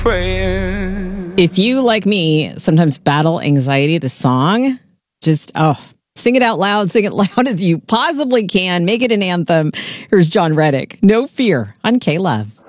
Praying. If you, like me, sometimes battle anxiety, the song, just, sing it out loud, sing it loud as you possibly can. Make it an anthem. Here's John Reddick, No Fear on K-Love.